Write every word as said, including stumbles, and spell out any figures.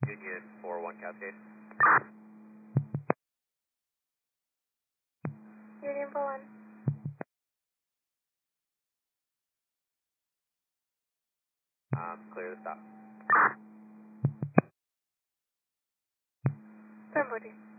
Union four one Cascade. Union four one. Um, clear the stop. seven fourteen.